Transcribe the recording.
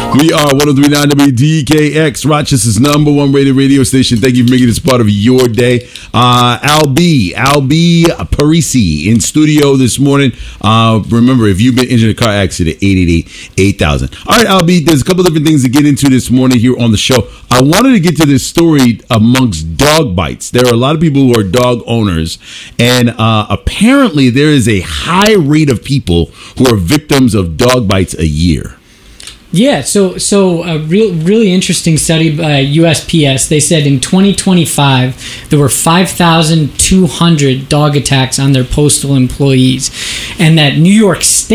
We are 103.9 WDKX, Rochester's #1 rated radio station. Thank you for making this part of your day. Albi Parisi in studio this morning. Remember, if you've been injured in a car accident, 888-8000. All right, Albi, there's a couple different things to get into this morning here on the show. I wanted to get to this story amongst dog bites. There are a lot of people who are dog owners, and apparently there is a high rate of people who are victims of dog bites a year. Yeah, so a really interesting study by USPS. They said in 2025 there were 5,200 dog attacks on their postal employees, and that New York State